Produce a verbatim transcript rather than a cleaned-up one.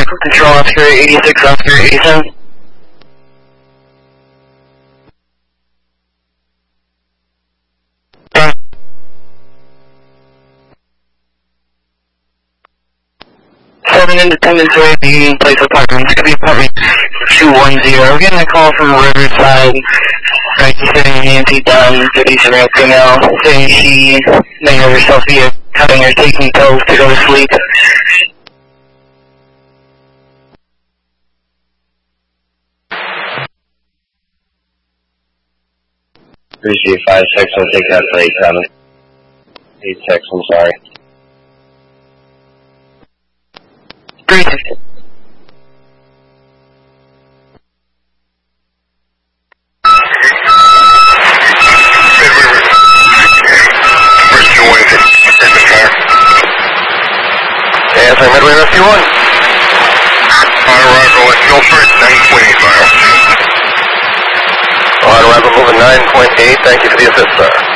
Vehicle Control, Oscar eighty-six, Oscar eighty-seven. seven Independence Way, Union Place Apartment. It's going to be apartment two one zero. We're getting a call from Riverside. ninety-seven Nancy Dunn, fifty-seven female, saying she may have herself be having her taking pills to go to sleep. Appreciate five six, I'll take that for eight seven. eight six, I'm sorry. Great. Yes, I'm Midway Rescue one. On arrival at Guilford, nine point eight miles. On arrival moving nine point eight, thank you for the assist, sir.